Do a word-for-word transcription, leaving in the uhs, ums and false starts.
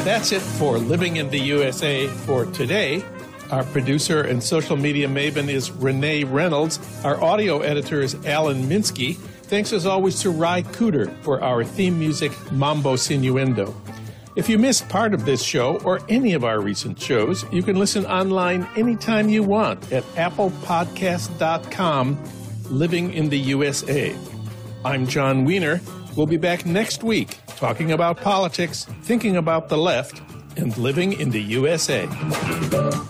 That's it for Living in the U S A for today. Our producer and social media maven is Renee Reynolds. Our audio editor is Alan Minsky. Thanks as always to Ry Cooter for our theme music, Mambo Sinuendo. If you missed part of this show or any of our recent shows, you can listen online anytime you want at apple podcast dot com, Living in the U S A. I'm John Wiener. We'll be back next week talking about politics, thinking about the left, and living in the U S A.